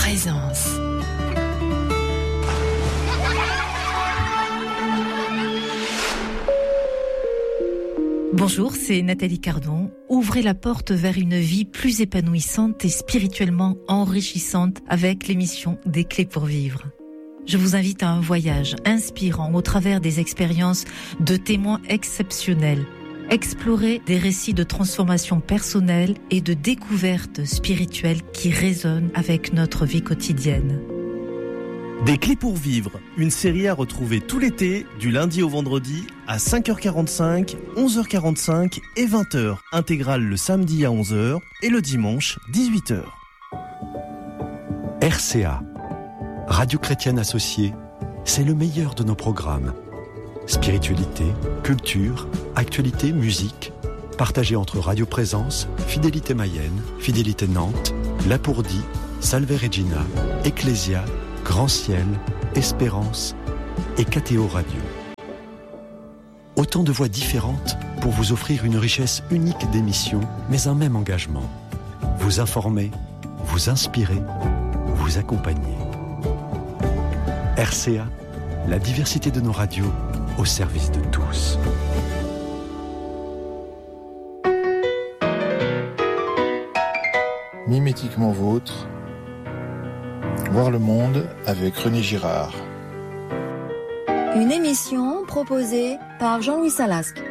présence. Bonjour, c'est Nathalie Cardon. Ouvrez la porte vers une vie plus épanouissante et spirituellement enrichissante avec l'émission Des Clés pour vivre. Je vous invite à un voyage inspirant au travers des expériences de témoins exceptionnels. Explorer des récits de transformation personnelle et de découverte spirituelle qui résonnent avec notre vie quotidienne. Des Clés pour vivre, une série à retrouver tout l'été, du lundi au vendredi, à 5h45, 11h45 et 20h. Intégrale le samedi à 11h et le dimanche 18h. RCA, Radio Chrétienne Associée, c'est le meilleur de nos programmes. Spiritualité, culture, actualité, musique, partagé entre Radio Présence, Fidélité Mayenne, Fidélité Nantes, Lapourdie, Salve Regina, Ecclésia, Grand Ciel, Espérance et KTO Radio. Autant de voix différentes pour vous offrir une richesse unique d'émissions, mais un même engagement. Vous informer, vous inspirer, vous accompagner. RCA, la diversité de nos radios au service de tous. Mimétiquement vôtre, voir le monde avec René Girard. Une émission proposée par Jean-Louis Salasque.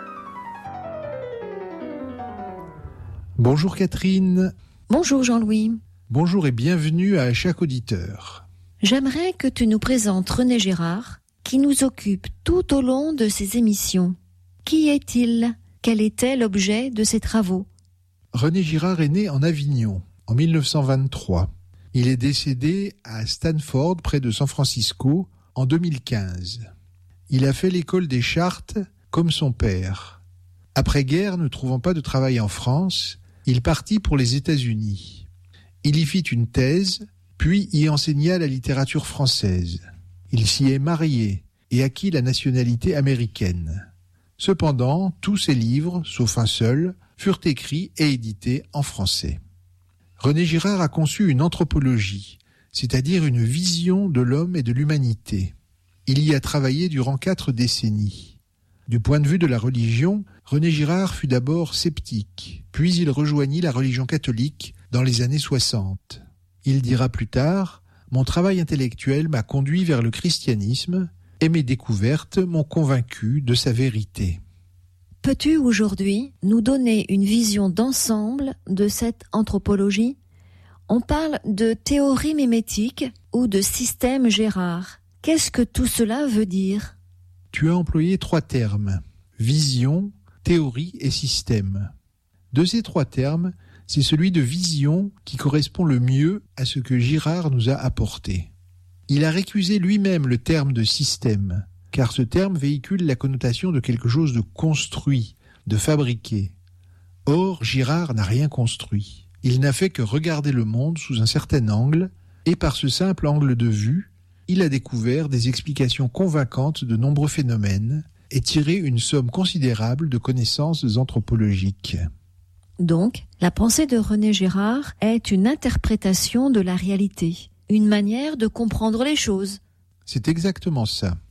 Bonjour Catherine. Bonjour Jean-Louis. Bonjour et bienvenue à chaque auditeur. J'aimerais que tu nous présentes René Girard, qui nous occupe tout au long de ces émissions. Qui est-il ? Quel était l'objet de ses travaux ? René Girard est né en Avignon, en 1923. Il est décédé à Stanford, près de San Francisco, en 2015. Il a fait l'école des chartes, comme son père. Après-guerre, ne trouvant pas de travail en France, il partit pour les États-Unis. Il y fit une thèse, puis y enseigna la littérature française. Il s'y est marié et acquit la nationalité américaine. Cependant, tous ses livres, sauf un seul, furent écrits et édités en français. René Girard a conçu une anthropologie, c'est-à-dire une vision de l'homme et de l'humanité. Il y a travaillé durant 4 décennies. Du point de vue de la religion, René Girard fut d'abord sceptique, puis il rejoignit la religion catholique dans les années 60. Il dira plus tard « Mon travail intellectuel m'a conduit vers le christianisme et mes découvertes m'ont convaincu de sa vérité. » Peux-tu aujourd'hui nous donner une vision d'ensemble de cette anthropologie ? On parle de théorie mimétique ou de système Girard. Qu'est-ce que tout cela veut dire ? Tu as employé 3 termes, vision, théorie et système. De ces 3 termes, c'est celui de vision qui correspond le mieux à ce que Girard nous a apporté. Il a récusé lui-même le terme de système, car ce terme véhicule la connotation de quelque chose de construit, de fabriqué. Or, Girard n'a rien construit. Il n'a fait que regarder le monde sous un certain angle, et par ce simple angle de vue, il a découvert des explications convaincantes de nombreux phénomènes et tiré une somme considérable de connaissances anthropologiques. Donc, la pensée de René Girard est une interprétation de la réalité, une manière de comprendre les choses. C'est exactement ça.